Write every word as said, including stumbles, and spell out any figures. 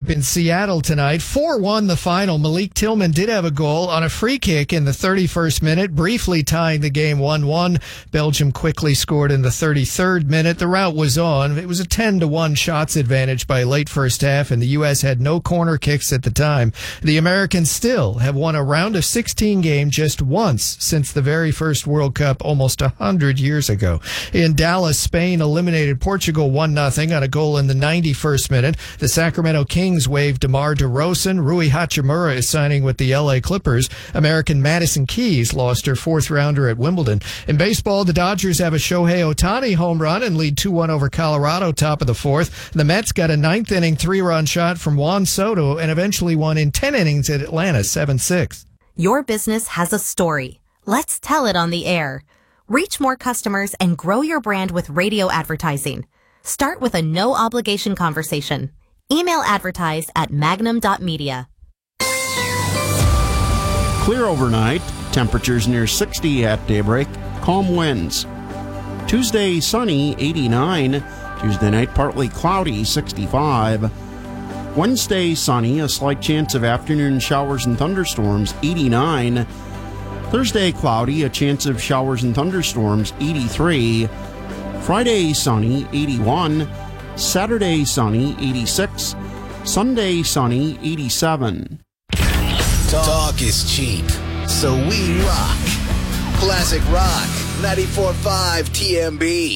up in Seattle tonight. four one the final. Malik Tillman did have a goal on a free kick in the thirty-first minute, briefly tying the game one one. Belgium quickly scored in the thirty-third minute. The rout was on. It was a ten to one shots advantage by late first half, and the U S had no corner kicks at the time. The Americans still have won a round of sixteen game just once since the very first World Cup almost one hundred years ago. In Dallas, Spain eliminated Portugal one nothing on a goal in the ninety-first minute. The Sacramento Kings waived DeMar DeRozan. Rui Hachimura is signing with the L A Clippers. American Madison Keys lost her fourth rounder at Wimbledon. In baseball, the Dodgers have a Shohei Ohtani home run and lead two one over Colorado, top of the fourth. The Mets got a ninth inning three-run shot from Juan Soto and eventually won in ten innings at Atlanta, seven six. Your business has a story. Let's tell it on the air. Reach more customers and grow your brand with radio advertising. Start with a no-obligation conversation. Email advertise at magnum dot media. Clear overnight. Temperatures near sixty at daybreak. Calm winds. Tuesday, sunny, eighty-nine. Tuesday night, partly cloudy, sixty-five. Wednesday, sunny, a slight chance of afternoon showers and thunderstorms, eighty-nine. Thursday, cloudy, a chance of showers and thunderstorms, eighty-three. Friday, sunny, eighty-one. Saturday, sunny, eighty-six. Sunday, sunny, eighty-seven. Talk is cheap, so we rock. Classic Rock, ninety-four point five T M B.